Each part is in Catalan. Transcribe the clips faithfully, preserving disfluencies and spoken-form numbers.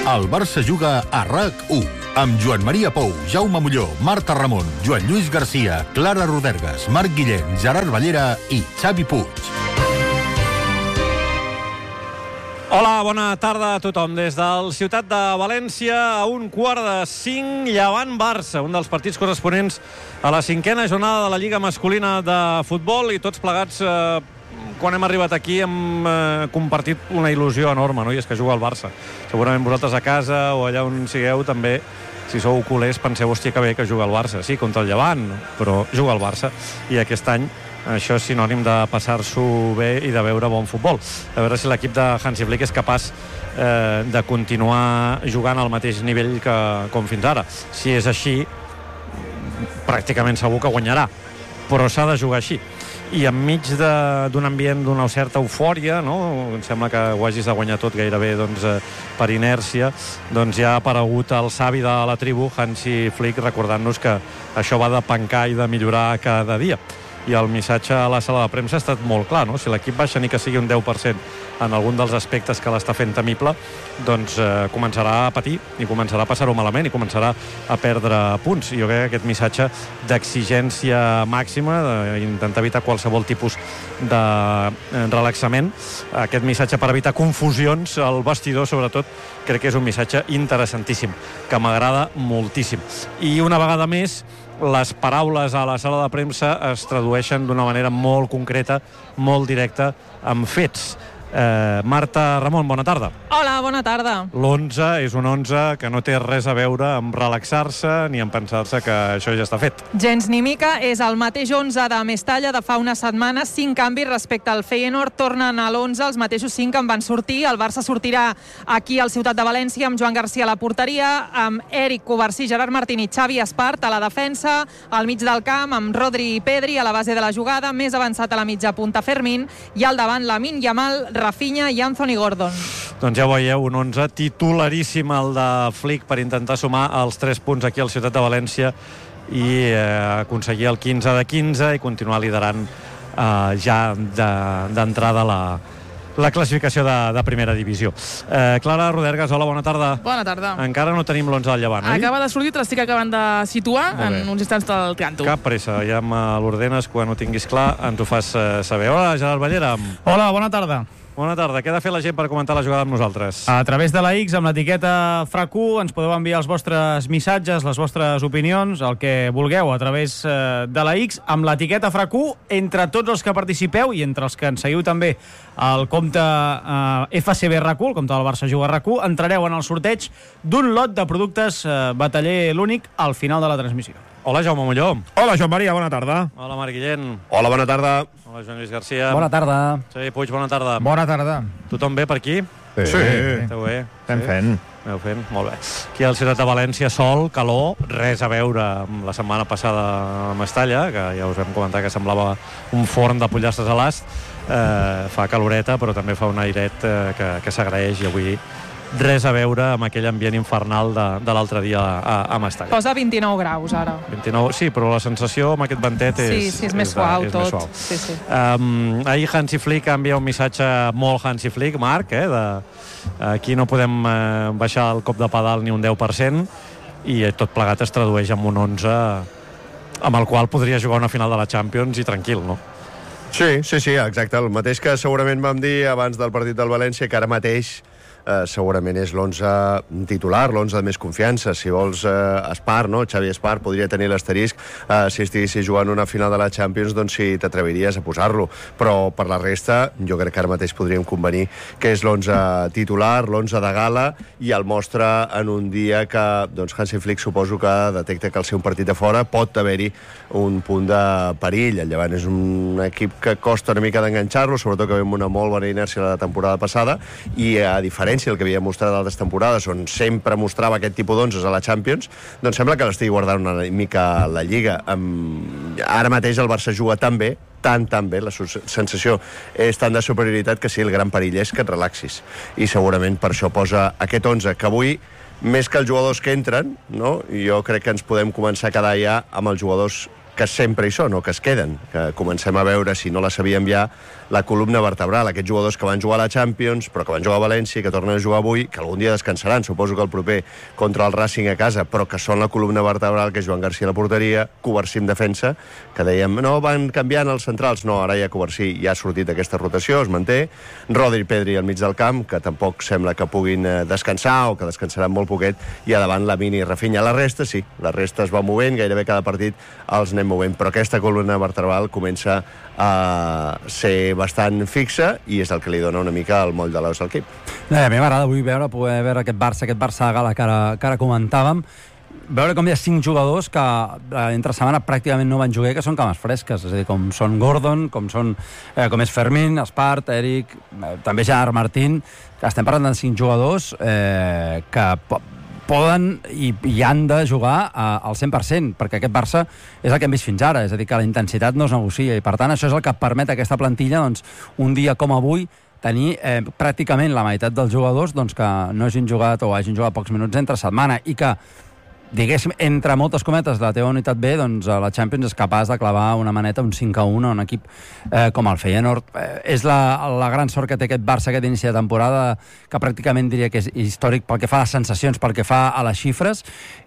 El Barça juga a RAC u, amb Joan Maria Pou, Jaume Molló, Marta Ramon, Joan Lluís Garcia, Clara Rodergas, Marc Guillén, Gerard Ballera i Xavi Puig. Hola, bona tarda a tothom. Des del Ciutat de València a un quart de cinc, Llevant Barça, un dels partits corresponents a la cinquena jornada de la Lliga Masculina de Futbol, i tots plegats, eh, quan hem arribat aquí, hem eh, compartit una il·lusió enorme, no? I és que juga el Barça. Segurament vosaltres a casa o allà on sigueu també, si sou culers, penseu, hòstia, que bé que juga el Barça. Sí, contra el Llevant, però juga el Barça. I aquest any això és sinònim de passar-s'ho bé i de veure bon futbol. A veure si l'equip de Hansi Flick és capaç eh, de continuar jugant al mateix nivell que com fins ara. Si és així, pràcticament segur que guanyarà, però s'ha de jugar així. I enmig d'un ambient d'una certa eufòria, no? Em sembla que ho hagis de guanyar tot gairebé doncs, eh, per inèrcia, doncs ja ha aparegut el savi de la tribu, Hansi Flick, recordant-nos que això va de pencar i de millorar cada dia. I el missatge a la sala de premsa ha estat molt clar, no? Si l'equip baixa ni que sigui un deu per cent en algun dels aspectes que l'està fent temible, doncs eh, començarà a patir i començarà a passar-ho malament i començarà a perdre punts. I jo crec que aquest missatge d'exigència màxima, d'intentar evitar qualsevol tipus de relaxament, aquest missatge per evitar confusions al vestidor, sobretot, crec que és un missatge interessantíssim, que m'agrada moltíssim. I una vegada més, les paraules a la sala de premsa es tradueixen d'una manera molt concreta, molt directa, amb fets. Eh, Marta Ramon, bona tarda. Hola, bona tarda. L'onze és un onze que no té res a veure amb relaxar-se ni amb pensar-se que això ja està fet. Gens ni mica, és el mateix onze de Mestalla de fa unes setmanes, cinc canvis respecte al Feyenoord, tornen a l'onze els mateixos cinc que en van sortir. El Barça sortirà aquí al Ciutat de València amb Joan Garcia a la porteria, amb Eric Covarsí, Gerard Martín i Xavi Espart a la defensa, al mig del camp amb Rodri i Pedri a la base de la jugada, més avançat a la mitja punta Fermín, i al davant Lamine Yamal, Rafinha i Anthony Gordon. Doncs ja veieu, un onze titularíssim el de Flick per intentar sumar els tres punts aquí al Ciutat de València i eh, aconseguir el quinze de quinze i continuar liderant eh, ja d'entrada de, la, la classificació de, de primera divisió. Eh, Clara Rodergas, hola, bona tarda. Bona tarda. Encara no tenim l'onze del Llevant, oi? Acaba de sortir, te l'estic acabant de situar, en uns instants te'l canto. Cap pressa, ja me l'ordenes, quan ho tinguis clar ens ho fas eh, saber. Hola, Gerard Ballera. Hola, bona tarda. Bona tarda. Què ha de fer la gent per comentar la jugada amb nosaltres? A través de la X, amb l'etiqueta F R A C u, ens podeu enviar els vostres missatges, les vostres opinions, el que vulgueu, a través eh, de la X, amb l'etiqueta F R A C u, entre tots els que participeu i entre els que ens seguiu també al compte eh, F C B R A C u, el compte del Barça Juga R A C u, entrareu en el sorteig d'un lot de productes eh, Bataller l'únic al final de la transmissió. Hola, Jaume Molló. Hola, Joan Maria, bona tarda. Hola, Marc Guillén. Hola, bona tarda. Hola, Joan Lluís Garcia. Bona tarda. Xavi Puig, bona tarda. Bona tarda. Tothom bé per aquí? Sí. sí. Esteu bé? Estem sí. fent. Esteu fent? Molt bé. Aquí al Ciutat de València, sol, calor, res a veure amb la setmana passada a Mestalla, que ja us vam comentar que semblava un forn de pollastres a l'ast. Eh, fa caloreta, però també fa un airet eh, que, que s'agraeix, i avui res a veure amb aquell ambient infernal de, de l'altre dia a, a Mestalla. Posa vint-i-nou graus, ara. vint-i-nou, sí, però la sensació amb aquest ventet és... Sí, sí, és més suau, és tot. Més suau. Sí, sí. Um, ahir Hansi Flick envia un missatge molt Hansi Flick, Marc, eh, de, aquí no podem eh, baixar el cop de pedal ni un deu per cent, i tot plegat es tradueix en un onze amb el qual podria jugar una final de la Champions i tranquil, no? Sí, sí, sí, exacte. El mateix que segurament vam dir abans del partit del València, que ara mateix eh, segurament és l'onze titular, l'onze de més confiança. Si vols eh, Espart, no? Xavi Espart podria tenir l'asterisc eh, si estiguessis jugant una final de la Champions, doncs si t'atreviries a posar-lo. Però per la resta, jo crec que ara mateix podríem convenir que és l'onze titular, l'onze de gala, i el mostra en un dia que doncs, Hansi Flick suposo que detecta que al ser un partit de fora pot haver-hi un punt de perill. El Llevant és un equip que costa una mica d'enganxar-lo, sobretot que ve amb una molt bona inèrcia la temporada passada, i a diferència del que havia mostrat d'altres temporades, on sempre mostrava aquest tipus d'onzes a la Champions, doncs sembla que l'estigui guardant una mica la Lliga. Um, ara mateix el Barça juga tan bé, tan, tan bé, la sensació és tant de superioritat que sí, el gran perill és que et relaxis. I segurament per això posa aquest onze, que avui, més que els jugadors que entren, no? Jo crec que ens podem començar a quedar ja amb els jugadors que sempre hi són o que es queden, que comencem a veure, si no la sabíem ja, la columna vertebral, aquests jugadors que van jugar a la Champions, però que van jugar a València, que tornen a jugar avui, que algun dia descansaran, suposo que el proper contra el Racing a casa, però que són la columna vertebral, que és Joan Garcia a la porteria, Covarsí en defensa, que dèiem, no, van canviant els centrals, no, ara ja Covarsí ja ha sortit d'aquesta rotació, es manté, Rodri i Pedri al mig del camp, que tampoc sembla que puguin descansar o que descansaran molt poquet, i a davant Lamine i Rafinha. La resta, sí, la resta es va movent, gairebé cada partit els anem movent, però aquesta columna vertebral comença a ser bastant fixa i és el que li dona una mica el moll de l'os al equip. No, a mi m'agrada avui veure, poder veure aquest Barça, aquest Barça de gala que ara, que ara comentàvem, veure com hi ha cinc jugadors que eh, entre setmana pràcticament no van jugar, que són cames fresques, és a dir, com són Gordon, com són eh, com és Fermín, Espart, Eric, eh, també Gerard Martín, que estem parlant de cinc jugadors eh, que poden i, i han de jugar a, al cent per cent, perquè aquest Barça és el que hem vist fins ara, és a dir, que la intensitat no es negocia, i per tant això és el que permet a aquesta plantilla, doncs, un dia com avui, tenir eh, pràcticament la meitat dels jugadors doncs, que no hagin jugat o hagin jugat pocs minuts entre setmana, i que diguéssim, entre moltes cometes, la teva unitat B, doncs la Champions és capaç de clavar una maneta, un cinc a un a un equip eh, com el Feyenoord. Eh, és la, la gran sort que té aquest Barça aquest inici de temporada, que pràcticament diria que és històric pel que fa a les sensacions, pel que fa a les xifres,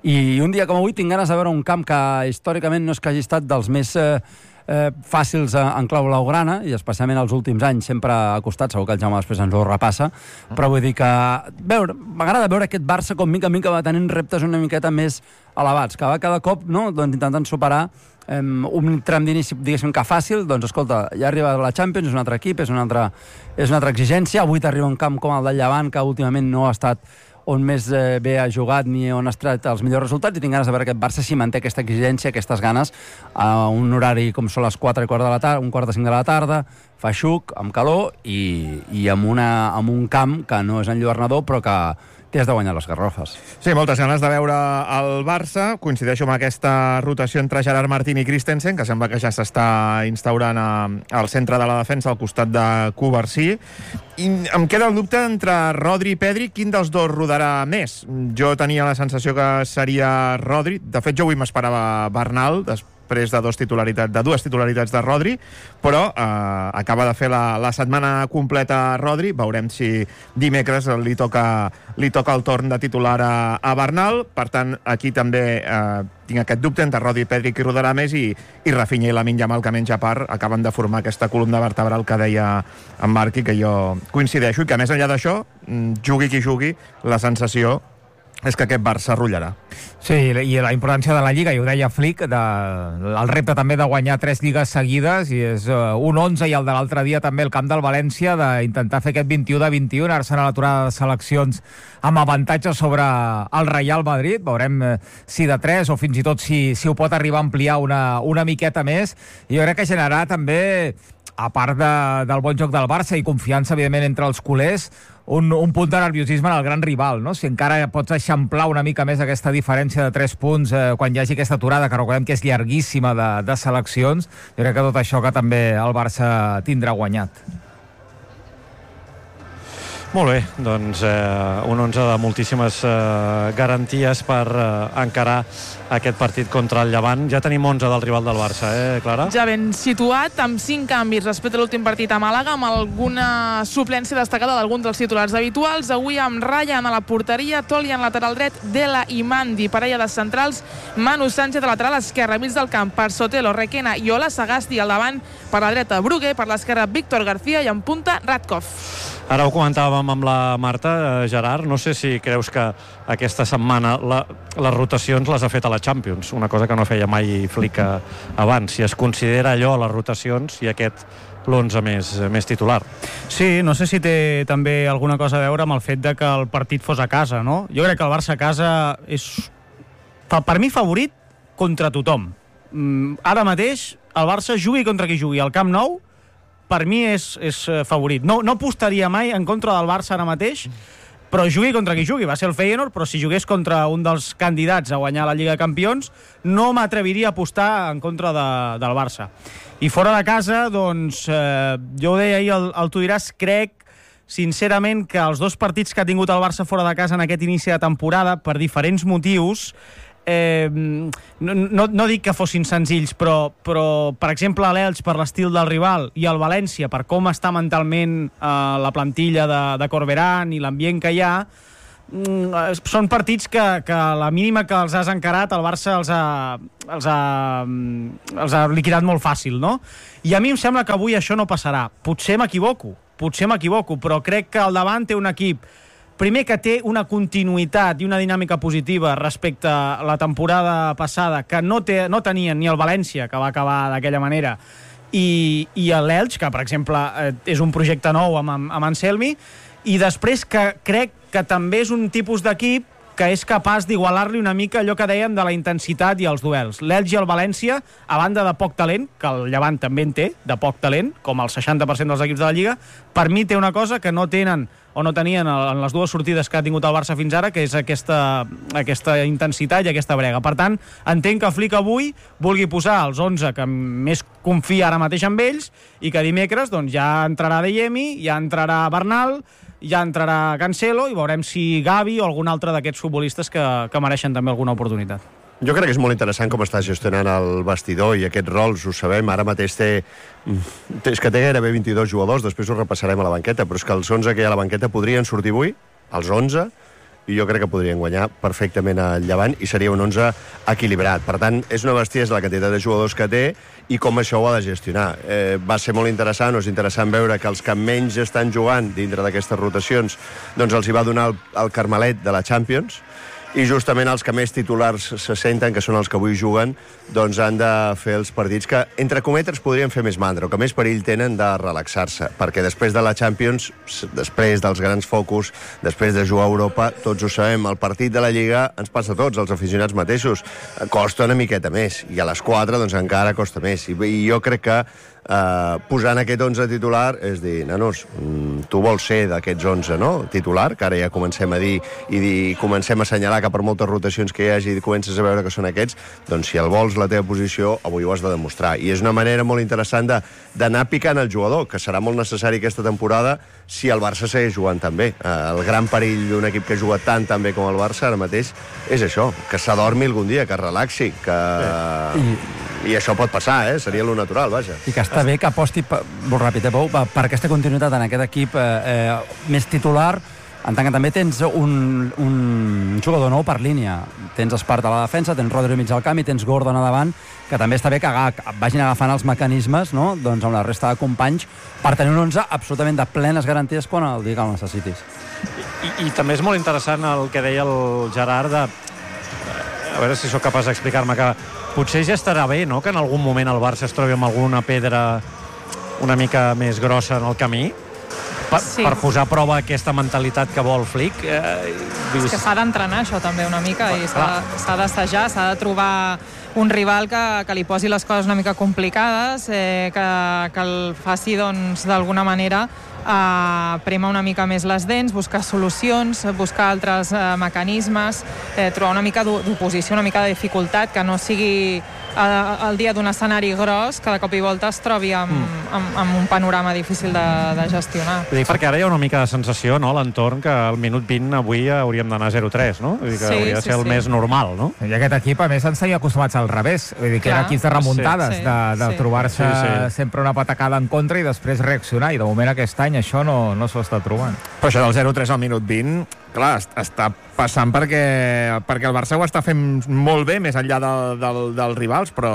i un dia com avui tinc ganes de veure un camp que històricament no és que hagi estat dels més eh, eh, fàcils en clau blaugrana, i especialment els últims anys sempre ha costat, segur que el Jaume després ens ho repassa, però vull dir que veure, m'agrada veure aquest Barça com mica en mica va tenint reptes una miqueta més elevats, que va cada cop, no?, doncs intentant superar eh, un tram d'inici, diguéssim que fàcil, doncs escolta, ja arriba la Champions, és un altre equip, és una altra, és una altra exigència, avui t'arriba un camp com el del Llevant, que últimament no ha estat on més eh, bé ha jugat ni on ha estat els millors resultats, i tinc ganes de veure aquest Barça si manté aquesta exigència, aquestes ganes a un horari com són les quatre i quart de la tarda, un quart de cinc de la tarda, feixuc, amb calor i, i amb, una, amb un camp que no és enlluernador però que t'hi has de guanyar les garrofes. Sí, moltes ganes de veure el Barça. Coincideixo amb aquesta rotació entre Gerard Martín i Christensen, que sembla que ja s'està instaurant a, al centre de la defensa al costat de Covarsí. I em queda el dubte entre Rodri i Pedri, quin dels dos rodarà més? Jo tenia la sensació que seria Rodri. De fet, jo avui m'esperava Bernal, després de, dos titularitats, de dues titularitats de Rodri, però eh, acaba de fer la, la setmana completa a Rodri. Veurem si dimecres li toca, li toca el torn de titular a, a Bernal. Per tant, aquí també eh, tinc aquest dubte entre Rodri i Pedri qui rodarà més, i, i Rafinha i Lamine Yamal, que menys a part acaben de formar aquesta columna vertebral que deia en Marc i que jo coincideixo, i que més enllà d'això, jugui qui jugui, la sensació és que aquest Barça rullarà. Sí, i la importància de la Lliga, i ho deia Flick, de, el repte també de guanyar tres lligues seguides, i és uh, un onze, i el de l'altre dia també el camp del València, d'intentar fer aquest vint-i-u de vint-i-u, anar-se a l'aturada de seleccions amb avantatge sobre el Real Madrid. Veurem uh, si de tres o fins i tot si, si ho pot arribar a ampliar una, una miqueta més. I jo crec que generarà també, a part de, del bon joc del Barça i confiança, evidentment, entre els culers, un, un punt de nerviosisme en el gran rival, no? Si encara pots eixamplar una mica més aquesta diferència de tres punts eh, quan hi hagi aquesta aturada, que recordem que és llarguíssima de, de seleccions, jo crec que tot això que també el Barça tindrà guanyat. Molt bé, doncs eh, un onze de moltíssimes eh, garanties per eh, encarar aquest partit contra el Llevant. Ja tenim onze del rival del Barça, eh, Clara? Ja ben situat, amb cinc canvis respecte a l'últim partit a Màlaga, amb alguna suplència destacada d'alguns dels titulars habituals. Avui amb Ryan a la porteria, Toli en lateral dret, Dela i Mandi, parella de centrals, Manu Sánchez a lateral esquerra, mig del camp per Sotelo, Requena i Ola, Sagasti al davant, per la dreta Brugué, per l'esquerra Víctor García i en punta Radkov. Ara ho comentàvem amb la Marta, eh, Gerard, no sé si creus que aquesta setmana la, les rotacions les ha fet a la Champions, una cosa que no feia mai Flick abans, si es considera allò les rotacions i aquest l'onze més, més titular. Sí, no sé si té també alguna cosa a veure amb el fet de que el partit fos a casa, no? Jo crec que el Barça a casa és, per mi, favorit contra tothom. Ara mateix el Barça jugui contra qui jugui al Camp Nou, per mi és, és favorit. No, no apostaria mai en contra del Barça ara mateix, però jugui contra qui jugui. Va ser el Feyenoord, però si jugués contra un dels candidats a guanyar la Lliga de Campions, no m'atreviria a apostar en contra de, del Barça. I fora de casa, doncs, eh, jo ho deia ahir, el, el tu diràs, crec sincerament que els dos partits que ha tingut el Barça fora de casa en aquest inici de temporada, per diferents motius, eh, no, no, no dic que fossin senzills, però, però per exemple, l'Elx per l'estil del rival i el València per com està mentalment eh, la plantilla de, de Corberán i l'ambient que hi ha, mm, són partits que, que a la mínima que els has encarat el Barça els ha, els ha, els ha liquidat molt fàcil, no? I a mi em sembla que avui això no passarà. Potser m'equivoco, potser m'equivoco, però crec que al davant té un equip primer que té una continuïtat i una dinàmica positiva respecte a la temporada passada que no, té, no tenien ni el València, que va acabar d'aquella manera, i, i l'Elx, que per exemple és un projecte nou amb, amb Anselmi, i després que crec que també és un tipus d'equip que és capaç d'igualar-li una mica allò que dèiem de la intensitat i els duels. L'Elx i el València, a banda de poc talent, que el Llevant també en té, de poc talent, com el seixanta per cent dels equips de la Lliga, per mi té una cosa que no tenen o no tenien en les dues sortides que ha tingut el Barça fins ara, que és aquesta, aquesta intensitat i aquesta brega. Per tant, entenc que Flick avui vulgui posar els onze que més confia ara mateix amb ells i que dimecres doncs, ja entrarà Adeyemi, ja entrarà Bernal, ja entrarà Cancelo i veurem si Gavi o algun altre d'aquests futbolistes que, que mereixen també alguna oportunitat. Jo crec que és molt interessant com està gestionant el vestidor i aquests rols, ho sabem, ara mateix té... És que té gairebé vint-i-dos jugadors, després ho repassarem a la banqueta, però és que els onze que hi ha a la banqueta podrien sortir avui, els onze, i jo crec que podrien guanyar perfectament al Llevant i seria un onze equilibrat. Per tant, és una bestiesa la quantitat de jugadors que té i com això ho ha de gestionar. Eh, va ser molt interessant, o és interessant veure que els que menys estan jugant dintre d'aquestes rotacions doncs els hi va donar el, el Carmelet de la Champions, i justament els que més titulars se senten, que són els que avui juguen, doncs han de fer els partits que, entre cometes, podrien fer més mandra, o que més perill tenen de relaxar-se, perquè després de la Champions, després dels grans focus, després de jugar a Europa, tots ho sabem, el partit de la Lliga ens passa a tots, els aficionats mateixos, costa una miqueta més, i a les quatre doncs encara costa més, i, i jo crec que Uh, posant aquest onze titular és dir, nanos, mm, tu vols ser d'aquests onze, no? Titular, que ara ja comencem a dir i dir, comencem a assenyalar que per moltes rotacions que hi hagi i comences a veure que són aquests, doncs si el vols la teva posició, avui ho has de demostrar. I és una manera molt interessant d'anar picant el jugador, que serà molt necessari aquesta temporada si el Barça segueix jugant tan bé. Uh, el gran perill d'un equip que juga tant tan bé com el Barça ara mateix és això, que s'adormi algun dia, que es relaxi, que... I... I això pot passar, eh? Seria lo natural, vaja. I que està bé que aposti, per, molt ràpid, eh, Pau, per aquesta continuïtat en aquest equip eh, eh, més titular, en tant que també tens un, un jugador nou per línia. Tens Esparta a la defensa, tens Rodri mig al camp i tens Gordon a davant, que també està bé que vagin agafant els mecanismes, no?, doncs amb la resta de companys, per tenir un onze absolutament de plenes garanties quan el dia que el necessitis. I, I també és molt interessant el que deia el Gerard de... A veure si sóc capaç d'explicar-me que potser ja estarà bé, no?, que en algun moment el Barça es trobi amb alguna pedra una mica més grossa en el camí per, sí. per posar a prova aquesta mentalitat que vol Flick. Eh, és que s'ha d'entrenar això també una mica i s'ha d'assajar, s'ha de trobar un rival que, que li posi les coses una mica complicades, eh, que, que el faci doncs d'alguna manera eh, prema una mica més les dents, buscar solucions, buscar altres eh, mecanismes, eh, trobar una mica d'oposició, una mica de dificultat, que no sigui eh, el dia d'un escenari gros que de cop i volta es trobi amb, mm. amb, amb un panorama difícil de, de gestionar. Vull dir, perquè ara hi ha una mica de sensació, no?, a l'entorn, que al minut vint avui hauríem d'anar zero tres, no? Vull dir que sí, hauria de ser sí, el sí. més normal, no? I aquest equip, a més, ens tenia acostumats al revés. Vull dir que Clar. Era equips de remuntades, sí, sí, de, de sí. trobar-se sí, sí. sempre una patacada en contra i després reaccionar. I de moment aquest any això no, no s'ho està trobant. Però això del zero tres al minut vint, clar, està passant perquè, perquè el Barça ho està fent molt bé, més enllà del, del, dels rivals, però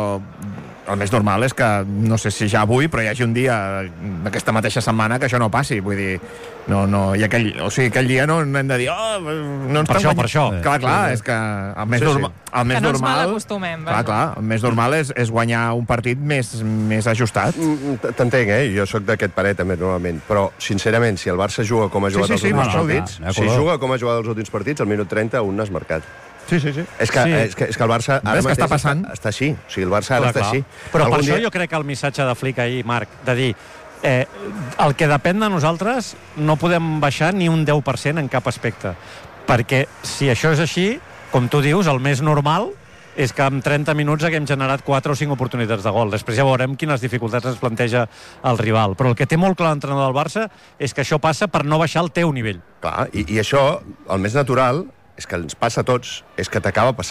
el més normal és que, no sé si ja avui, però hi hagi un dia d'aquesta mateixa setmana que això no passi. Vull dir, no, no, i aquell, o sigui, aquell dia no hem de dir, oh, no ens per això, per això. Clar, clar, és que el més, sí, norma, el més que no normal... ens malacostumem. Clar, clar, el més normal és, és guanyar un partit més, més ajustat. T'entenc, eh? Jo sóc d'aquest parer també, normalment, però, sincerament, si el Barça juga com ha jugat sí, sí, els sí, últims no, partits, no, no, si juga com ha jugat els últims partits, al minut trenta un n'has marcat. Sí, sí, sí. És que, sí. és que, és que el Barça ara mateix està, passant? Està, està així. O sigui, el Barça ara clar, està clar. així. Però Algun per això dia... jo crec que el missatge de Flick ahir, Marc, de dir eh, el que depèn de nosaltres no podem baixar ni un deu per cent en cap aspecte. Perquè si això és així, com tu dius, el més normal és que en trenta minuts haguem generat quatre o cinc oportunitats de gol. Després ja veurem quines dificultats ens planteja el rival. Però el que té molt clar l'entrenador del Barça és que això passa per no baixar el teu nivell. Clar, i, i això, el més natural, és que ens passa a tots, és que t'acaba passant.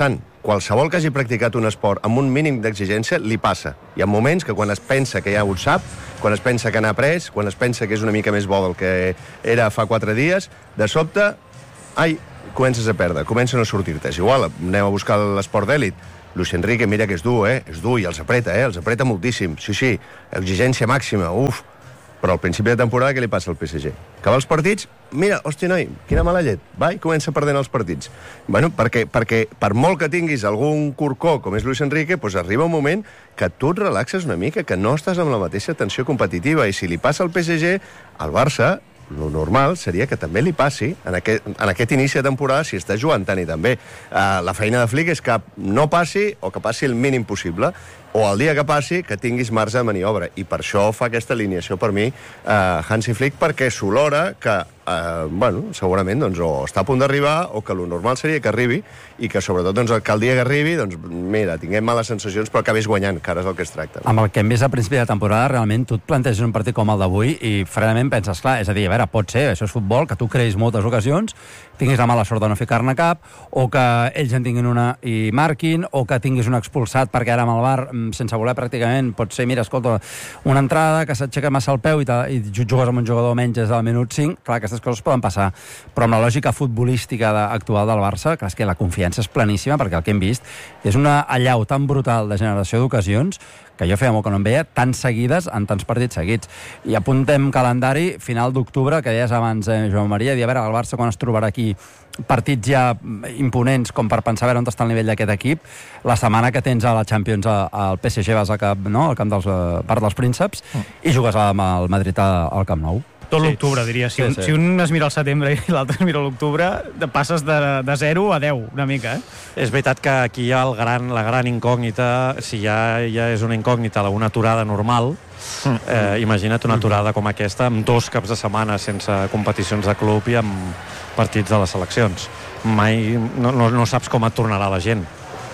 qualsevol que hagi practicat un esport amb un mínim d'exigència li passa. Hi ha moments que quan es pensa que ja ho sap, quan es pensa que n'ha après, quan es pensa que és una mica més bo del que era fa quatre dies, de sobte, ai, comences a perdre, comencen a sortir-te. És igual, anem a buscar l'esport d'èlit. Luis Enrique, mira que és dur, eh? És dur i els apreta, eh? Els apreta moltíssim. Sí, sí, exigència màxima, uf. Però al principi de temporada què li passa al P S G? Que va als partits, mira, hòstia, noi, quina mala llet, va i comença perdent els partits. Bueno, perquè, perquè per molt que tinguis algun corcó com és Luis Enrique, doncs arriba un moment que tu et relaxes una mica, que no estàs amb la mateixa tensió competitiva, i si li passa al P S G, al Barça, lo normal seria que també li passi en aquest, en aquest inici de temporada si està jugant tant i també. Uh, la feina de Flick és que no passi o que passi el mínim possible, o el dia que passi que tinguis marge de maniobra, i per això fa aquesta alineació per mi uh, Hansi Flick, perquè s'olora que uh, bueno, segurament doncs, o està a punt d'arribar o que lo normal seria que arribi, i que sobretot doncs, que el dia que arribi doncs, mira, tinguem males sensacions però acabis guanyant, que ara és el que es tracta. Amb el que hem vist a principi de temporada, realment tu et planteges un partit com el d'avui i frenament penses, clar, és a dir, a veure, pot ser, això és futbol, que tu creïs moltes ocasions, tinguis la mala sort de no ficar-ne cap, o que ells en tinguin una i marquin, o que tinguis un expulsat perquè ara amb el V A R, sense voler pràcticament, pot ser, mira, escolta, una entrada que s'aixeca massa el peu i, i jugues amb un jugador menys des del minut cinc, clar, aquestes coses poden passar, però amb la lògica futbolística de, actual del Barça, clar, és que la confiança és pleníssima, perquè el que hem vist és una allau tan brutal de generació d'ocasions que jo feia molt que no em veia, tan seguides en tants partits seguits. I apuntem calendari, final d'octubre, que deies abans, eh, Joan Maria, i a veure, el Barça quan es trobarà aquí partits ja imponents com per pensar a veure on està el nivell d'aquest equip. La setmana que tens a la Champions al P S G vas al camp, no? al camp dels uh, Parc dels Prínceps, mm. i jugues amb el Madrid al Camp Nou. Tot sí. l'octubre, diria. Si, sí, un, sí. si un es mira al setembre i l'altre es mira a l'octubre, passes de, de zero a deu, una mica, eh? És veritat que aquí hi ha el gran, la gran incògnita, si ja, ja és una incògnita una aturada normal, eh, imagina't una aturada com aquesta amb dos caps de setmana sense competicions de club i amb partits de les seleccions. Mai no, no, no saps com et tornarà la gent.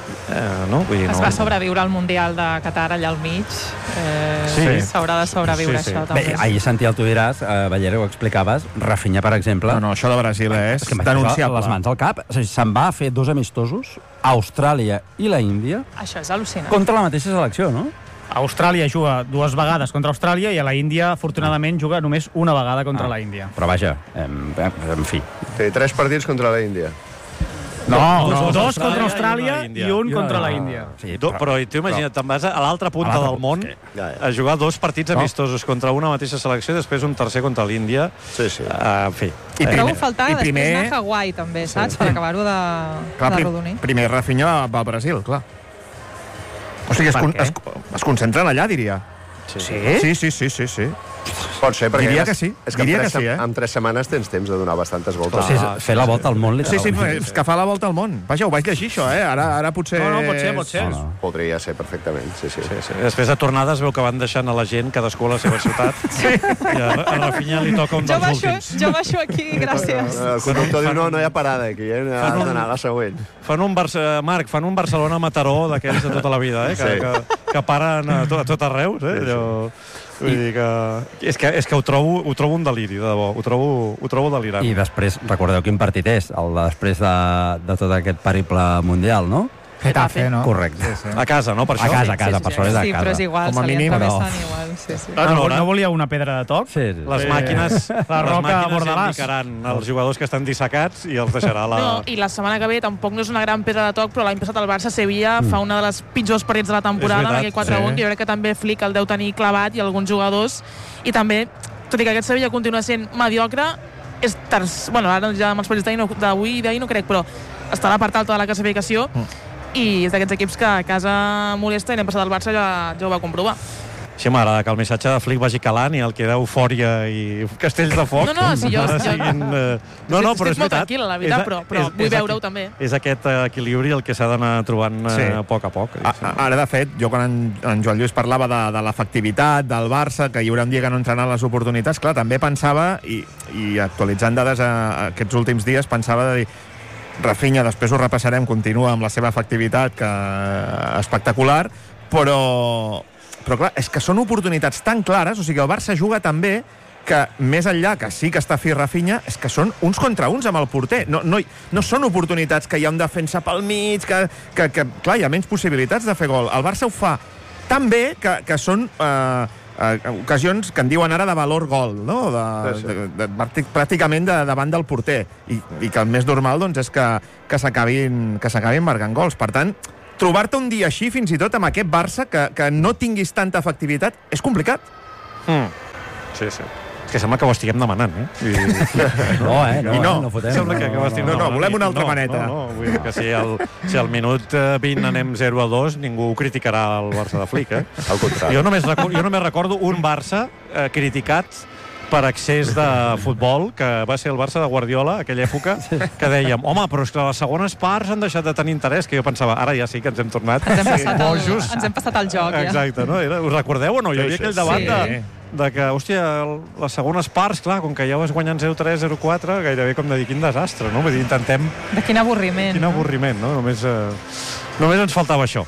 Eh, no? Vull dir, es no... va sobreviure al Mundial de Qatar allà al mig, eh, sí. s'haurà de sobreviure sí, sí. això també. Bé, ahir sentia el tu diràs, eh, Ballera, ho explicaves, Rafinha, per exemple. No, no, això de Brasil és, és denunciable. Les mans al cap, o sigui, se'n va a fer dos amistosos, Austràlia i la Índia. Això és al·lucinant. Contra la mateixa selecció, no? Austràlia juga dues vegades contra Austràlia i a la Índia, afortunadament, juga només una vegada contra ah. la Índia. Però vaja, en, en fi. Té tres partits contra la Índia. No, no, dos, dos contra Austràlia i, i un contra la Índia. Sí, Do, però tu imagina't, te'n vas a l'altra punta a del món a jugar dos partits amistosos contra una mateixa selecció i després un tercer contra l'Índia. Sí, sí. Uh, en fi. I primer, trobo faltar després primer... anar a Hawaii, també, saps? Sí. Per acabar-ho de, clar, de rodonir. Primer Rafinha va al Brasil, clar. O sigui, es, con, es, es concentren allà, diria. Sí? Sí, sí, sí, sí, sí. Pot ser, perquè diria que sí. És que, diria en, que tres, sí, eh? en tres setmanes tens temps de donar bastantes voltes. Ah, sí, fer la volta al món, literalment. Sí, sí, és que fa la volta al món. Vaja, ho vaig llegir, això, eh? Ara, ara potser... No, no, pot ser, pot ser. No, no. Podria ser perfectament, sí, sí. sí, sí. Després de tornades veu que van deixant a la gent, cadascú a la seva ciutat, sí. i a, a Rafinha li toca un jo dels baixo, últims. Jo baixo aquí, gràcies. El conductor diu, no, no hi ha parada aquí, eh? Has d'anar a la següent. Fan un Barça, Marc, fan un Barcelona-Mataró d'aquells de tota la vida, eh? Que, sí. que, que paren a tot, a tot arreu, eh? Allò... Vull dir que... És que, és que ho, trobo, ho trobo un deliri, de debò. Ho trobo, ho trobo delirant. I després, recordeu quin partit és, el de després de, de tot aquest periple mundial, no? Getafe, no? Correcte. Sí, sí. A casa, no? Per això? A casa, a casa, sí, sí, per sort és a casa. Sí, però és igual, com a mínim, però... igual. Sí, sí. Ah, no, no volia una pedra de toc? Sí, sí. Les màquines, la les roca màquines indicaran els jugadors que estan dissecats i els deixarà la... No, i la setmana que ve tampoc no és una gran pedra de toc, però l'any passat el Barça-Sevilla mm. fa una de les pitjors partits de la temporada, en aquell quatre a un, sí. Jo crec que també Flick el deu tenir clavat i alguns jugadors, i també, tot i que aquest Sevilla continua sent mediocre, és terç... Bueno, ara ja amb els partits d'avui i d'ahir no crec, però està a la part alta de la classificació, mm. i és d'aquests equips que a casa molesta, i l'any passat el Barça ja, ja ho va comprovar. Sí, m'agrada que el missatge de Flick vagi calant i el que era eufòria i castells de foc... No, no, si jo... jo... Siguin, eh... No, no, però és molt veritat. tranquil·la, la veritat, però, però és, vull veure-ho també. És aquest equilibri el que s'ha d'anar trobant sí. a poc a poc. A, ara, de fet, jo quan en, en Joan Lluís parlava de, de l'efectivitat del Barça, que hi haurà un dia que no entraran les oportunitats, clar, també pensava, i, i actualitzant dades a, a aquests últims dies, pensava de dir Rafinha, després ho repassarem, continua amb la seva efectivitat que espectacular, però, però clar, és que són oportunitats tan clares, o sigui, el Barça juga tan bé que més enllà, que sí que està fi Rafinha, és que són uns contra uns amb el porter. No, no, no són oportunitats que hi ha un defensa pel mig, que, que, que clar, hi ha menys possibilitats de fer gol. El Barça ho fa tan bé que, que són eh, eh, ocasions que en diuen ara de valor gol, no? De, de, de, de, pràcticament de, davant del porter. I, i que el més normal doncs, és que, que s'acabin que s'acabin marcant gols. Per tant, trobar-te un dia així, fins i tot amb aquest Barça, que, que no tinguis tanta efectivitat, és complicat. Mm. Sí, sí. És que sembla que ho estiguem demanant, eh? I... No, eh? No, I no. eh? No fotem. Sembla que, que ho estiguem no, no, demanant. volem una altra no, maneta. No, no, vull dir que si al, si al minut vint anem zero a dos, ningú criticarà el Barça de Flick, eh? Al contrari. Jo només, recordo, jo només recordo un Barça eh, criticat per excés de futbol, que va ser el Barça de Guardiola, aquella època, que dèiem, home, però és que les segones parts han deixat de tenir interès, que jo pensava, ara ja sí que ens hem tornat Ens hem passat, el, bojos. ens hem passat el joc, ja. Exacte, no? Era, us recordeu o no? Hi havia Sí, aquell sí, debat sí. de, de que, hòstia, el, les segones parts, clar, com que ja vas guanyant zero tres, zero quatre, gairebé com de dir, quin desastre, no? Vull dir, intentem... De quin avorriment. Quin avorriment, no? Només, eh, només ens faltava això.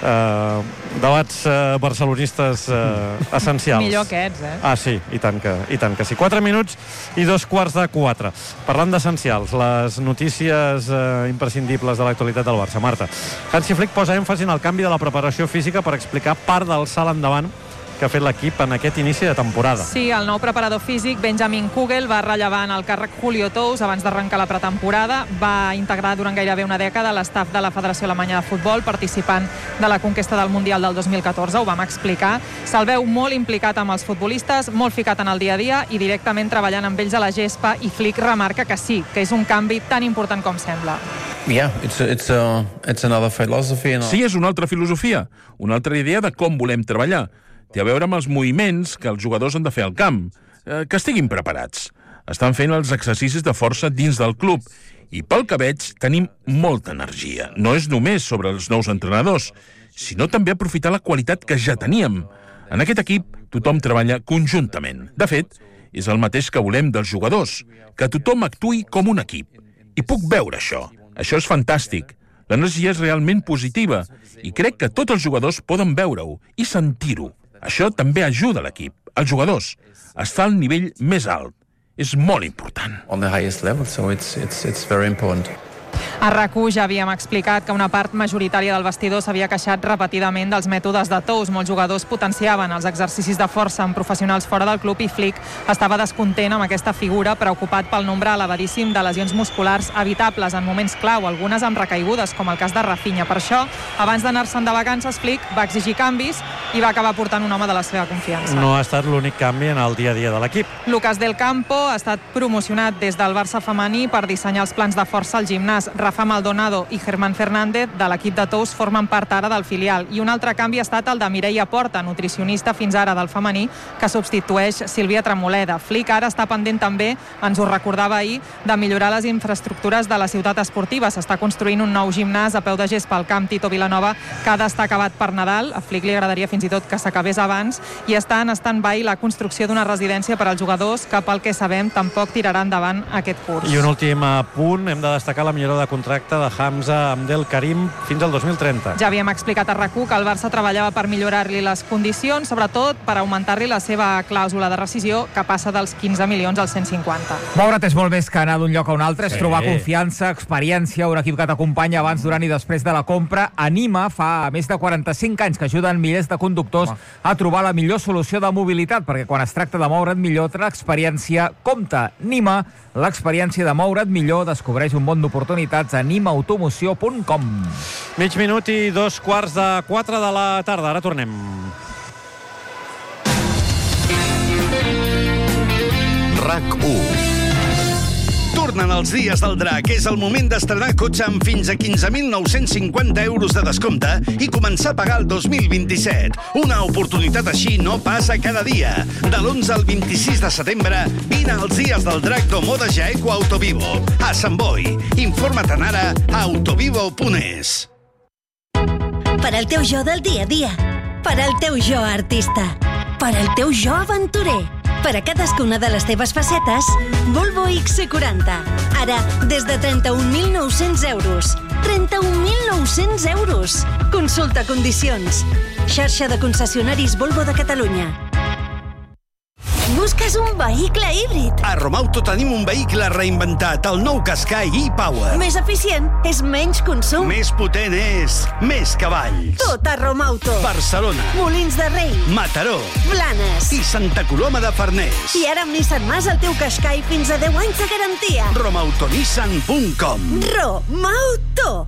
Uh, debats uh, barcelonistes uh, essencials. Millor aquests, eh? Ah, sí, i tant que, i tant que sí. Quatre minuts i dos quarts de quatre. Parlant d'essencials, les notícies uh, imprescindibles de l'actualitat del Barça. Marta, Hansi Flick posa èmfasi en el canvi de la preparació física per explicar part del salt endavant que ha fet l'equip en aquest inici de temporada. Sí, el nou preparador físic, Benjamin Kugel, va rellevar en el càrrec Julio Tous abans d'arrencar la pretemporada. Va integrar durant gairebé una dècada l'estaf de la Federació Alemanya de Futbol, participant de la conquesta del Mundial del dos mil catorze. Ho vam explicar. Se'l veu molt implicat amb els futbolistes, molt ficat en el dia a dia i directament treballant amb ells a la gespa, i Flick remarca que sí, que és un canvi tan important com sembla. Yeah, it's, it's, uh, it's another philosophy. And... Sí, és una altra filosofia, una altra idea de com volem treballar. Té a veure amb els moviments que els jugadors han de fer al camp, eh, que estiguin preparats. Estan fent els exercicis de força dins del club i pel que veig tenim molta energia. No és només sobre els nous entrenadors, sinó també aprofitar la qualitat que ja teníem. En aquest equip tothom treballa conjuntament. De fet, és el mateix que volem dels jugadors, que tothom actuï com un equip. I puc veure això. Això és fantàstic. L'energia és realment positiva i crec que tots els jugadors poden veure-ho i sentir-ho. Això també ajuda l'equip, els jugadors, a estar al nivell més alt. És molt important. On the highest level, so it's, it's, it's very important. A RAC u ja havíem explicat que una part majoritària del vestidor s'havia queixat repetidament dels mètodes de Tous. Molts jugadors potenciaven els exercicis de força amb professionals fora del club i Flick estava descontent amb aquesta figura, preocupat pel nombre elevadíssim de lesions musculars evitables en moments clau, algunes amb recaigudes, com el cas de Rafinha. Per això, abans d'anar-se'n de vacances, Flick va exigir canvis i va acabar portant un home de la seva confiança. No ha estat l'únic canvi en el dia a dia de l'equip. Lucas Del Campo ha estat promocionat des del Barça femení per dissenyar els plans de força al gimnàs. Rafa Maldonado i Germán Fernández de l'equip de Tous formen part ara del filial. I un altre canvi ha estat el de Mireia Porta, nutricionista fins ara del femení, que substitueix Sílvia Tremoleda. Flick ara està pendent també, ens ho recordava ahir, de millorar les infraestructures de la ciutat esportiva. S'està construint un nou gimnàs a peu de gespa al camp Tito Vilanova, que ha d'estar acabat per Nadal. A Flick li agradaria fins i tot que s'acabés abans, i està en stand-by la construcció d'una residència per als jugadors, que pel que sabem tampoc tirarà endavant aquest curs. I un últim punt, hem de destacar la millora de contracte de Hamza Abdel Karim fins al dos mil trenta. Ja havíem explicat a RAC u que el Barça treballava per millorar-li les condicions, sobretot per augmentar-li la seva clàusula de rescisió, que passa dels quinze milions als cent cinquanta. Moure't és molt més que anar d'un lloc a un altre, és sí. trobar confiança, experiència, un equip que t'acompanya abans, durant i després de la compra. Anima fa més de quaranta-cinc anys que ajuden milers de conductors Home. a trobar la millor solució de mobilitat, perquè quan es tracta de moure't millor, l'experiència compta. Nima, l'experiència de moure't millor. Descobreix un món d'oportunitats a nima automoció punt com. Mig minut i dos quarts de quatre de la tarda. Ara tornem. RAC u. Tornen els dies del drac. És el moment d'estrenar cotxe amb fins a quinze mil nou-cents cinquanta euros de descompte i començar a pagar el dos mil vint-i-set. Una oportunitat així no passa cada dia. De l'onze al vint-i-sis de setembre, vine als dies del drac d'Omoda Jaeco Autovivo, a Sant Boi. Informa't ara a autovivo punt es. Per al teu jo del dia a dia. Per al teu jo artista. Per al teu jo aventurer. Per a cadascuna de les teves facetes, Volvo X C quaranta. Ara, des de trenta-un mil nou-cents euros. trenta-un mil nou-cents euros. Consulta condicions. Xarxa de concessionaris Volvo de Catalunya. Busques un vehicle híbrid. A Romauto tenim un vehicle reinventat, el nou Qashqai e-Power. Més eficient és menys consum. Més potent és més cavalls. Tot a Romauto. Barcelona, Molins de Rei, Mataró Blanes i Santa Coloma de Farners. I ara amb Nissan Mas el teu Qashqai fins a deu anys de garantia. romautonissan punt com. Romauto.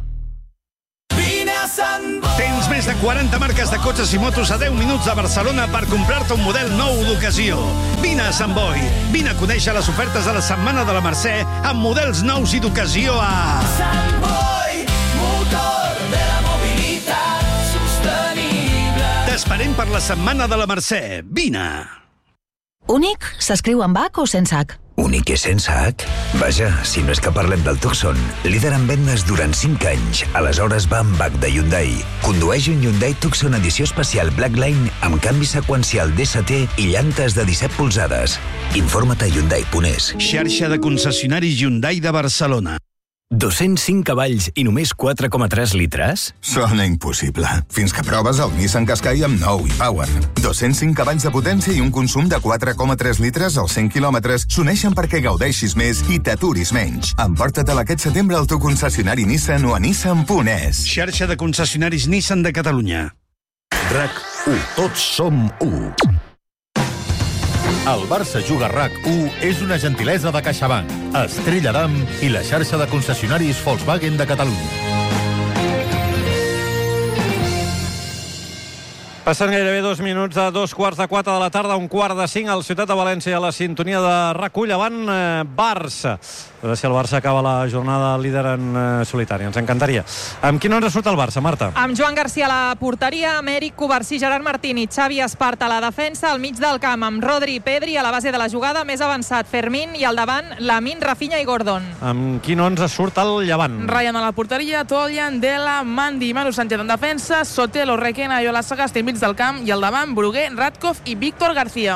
Tens més de quaranta marques de cotxes i motos a deu minuts de Barcelona per comprar-te un model nou d'ocasió. Vine a Sant Boi. Vine a conèixer les ofertes de la Setmana de la Mercè amb models nous i d'ocasió a... Sant Boi, motor de la mobilitat sostenible. T'esperem per la Setmana de la Mercè. Vine. Únic s'escriu amb H o sense H? Únic i sense H? Vaja, si no és que parlem del Tucson, líder en vendes durant cinc anys. Aleshores va amb H de Hyundai. Condueix un Hyundai Tucson edició especial Blackline amb canvi seqüencial D S T i llantes de disset polzades. Informa't a hyundai punt es. Xarxa de concessionaris Hyundai de Barcelona. dos-cents cinc cavalls i només quatre coma tres litres? Sona impossible. Fins que proves el Nissan Qashqai amb nou e-Power. dos-cents cinc cavalls de potència i un consum de quatre coma tres litres als cent quilòmetres s'uneixen perquè gaudeixis més i t'aturis menys. Emporta-te'l aquest setembre al teu concessionari Nissan o a nissan punt es. Xarxa de concessionaris Nissan de Catalunya. RAC u. Tots som u. El Barça Juga RAC u és una gentilesa de CaixaBank, Estrella Damm i la xarxa de concessionaris Volkswagen de Catalunya. Passen gairebé dos minuts de dos quarts de quatre de la tarda, un quart de cinc al Ciutat de València, a la sintonia de RAC u, Llevant eh, Barça. A veure si el Barça acaba la jornada líder en eh, solitari. Ens encantaria. Amb quin onze surt el Barça, Marta? Amb Joan Garcia a la porteria, amb Eric Covarsí, Gerard Martín i Xavi Espart a la defensa, al mig del camp amb Rodri i Pedri a la base de la jugada, més avançat Fermín i al davant Lamine, Rafinha i Gordon. Amb quin onze surt el Llevant? Ryan a la porteria, Toljan, Dela, Mandi i Manu Sánchez en defensa, Sotelo, Requena, Iola Sagasti mig del camp i al davant Bruguer, Radkov i Víctor García.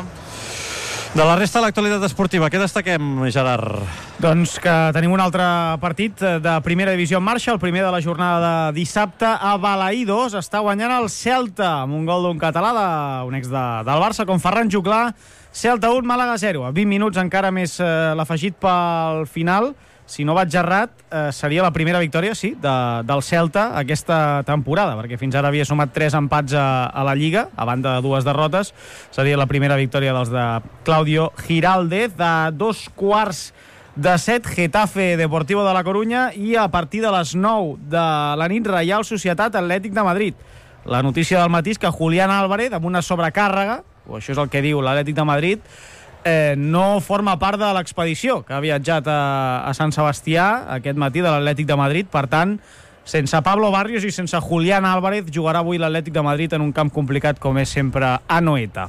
De la resta de l'actualitat esportiva, què destaquem, Gerard? Doncs que tenim un altre partit de primera divisió en marxa, el primer de la jornada de dissabte a Balaïdos. Està guanyant el Celta amb un gol d'un català, de, un ex de, del Barça, com Ferran Juclà. Celta un, Màlaga zero. A vint minuts encara més eh, l'afegit pel final. Si no vaig errat, eh, seria la primera victòria, sí, de, del Celta aquesta temporada, perquè fins ara havia sumat tres empats a, a la Lliga, a banda de dues derrotes. Seria la primera victòria dels de Claudio Giraldez. De dos quarts de set, Getafe Deportivo de la Corunya, i a partir de les nou de la nit, Reial Societat Atlètic de Madrid. La notícia del matí és que Julián Álvarez, amb una sobrecàrrega, o això és el que diu l'Atlètic de Madrid, Eh, no forma part de l'expedició que ha viatjat a, a Sant Sebastià aquest matí de l'Atlètic de Madrid. Per tant, sense Pablo Barrios i sense Julián Álvarez jugarà avui l'Atlètic de Madrid en un camp complicat com és sempre a Anoeta.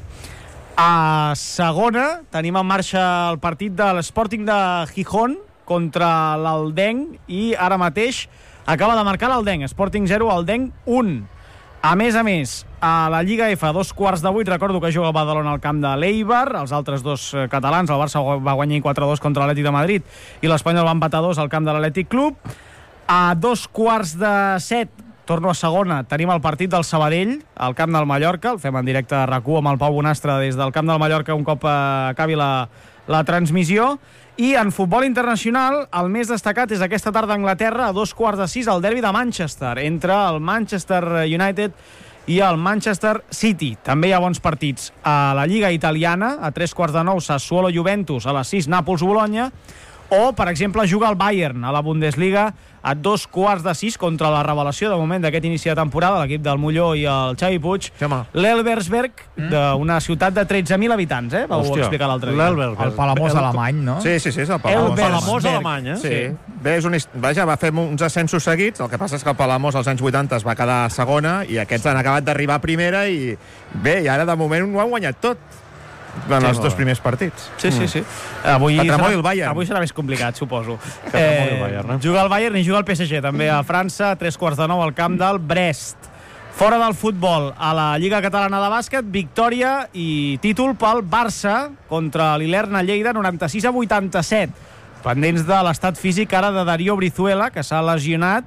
A segona tenim en marxa el partit de l'Sporting de Gijón contra l'Aldenc i ara mateix acaba de marcar l'Aldenc. Sporting zero, Aldenc un. A més a més, a la Lliga F, a dos quarts de vuit, recordo que juga el Badalona al camp de l'Eibar, els altres dos catalans, el Barça va guanyar quatre a dos contra l'Atlètic de Madrid i l'Espanyol va empatar dos al camp de l'Atlètic Club. A dos quarts de set, torno a segona, tenim el partit del Sabadell al camp del Mallorca, el fem en directe a RAC u amb el Pau Bonastre des del camp del Mallorca un cop acabi la, la transmissió. I en futbol internacional, el més destacat és aquesta tarda a Anglaterra, a dos quarts de sis, el derbi de Manchester, entre el Manchester United i el Manchester City. També hi ha bons partits a la Lliga Italiana, a tres quarts de nou, Sassuolo Juventus, a les sis, Nàpols Bologna, o, per exemple, juga el Bayern a la Bundesliga a dos quarts de sis contra la revelació de moment d'aquest inici de temporada, l'equip del Molló i el Xavi Puig, l'Elversberg, mm. d'una ciutat de tretze mil habitants, eh? Vau explicar l'altre dia. El Palamós alemany, no? Sí, sí, sí, és el Palamós. El Palamós alemany, eh? Sí. Bé, és un... Vaja, va fer uns ascensos seguits, el que passa és que el Palamós als anys vuitanta es va quedar a segona i aquests han acabat d'arribar a primera i bé, i ara de moment ho han guanyat tot en sí, els dos primers partits. Sí, sí, sí. Avui serà, el Bayern. Avui serà més complicat, suposo. Que eh, el Bayern, eh? Juga el Bayern i juga el P S G, també a França, a tres quarts de nou al camp del Brest. Fora del futbol, a la Lliga Catalana de Bàsquet, victòria i títol pel Barça contra l'Ilerna Lleida, noranta-sis a vuitanta-set. Pendents de l'estat físic ara de Darío Brizuela, que s'ha lesionat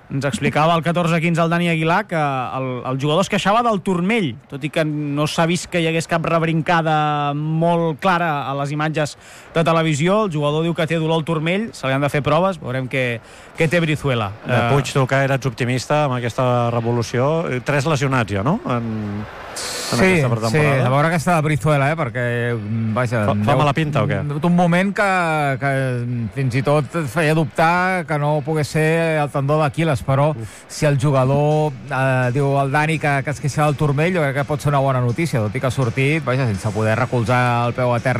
ens explicava el catorze quinze el Dani Aguilar que el, el jugador es queixava del turmell, tot i que no s'ha vist que hi hagués cap rebrincada molt clara a les imatges de televisió. El jugador diu que té dolor al turmell, se li han de fer proves, veurem què, què té Brizuela. De Puig, tu que eres optimista amb aquesta revolució, tres lesionats ja, no? En, en sí, sí, a veure aquesta de Brizuela, eh? Perquè, vaja... Fa, fa mala pinta o què? Un moment que, que fins i tot feia dubtar que no pogués ser el tendó d'Aquiles, però Uf. si el jugador eh, diu el Dani que, que es queixa del turmell, jo crec que pot ser una bona notícia, tot i que ha sortit, vaja, sense poder recolzar el peu a terra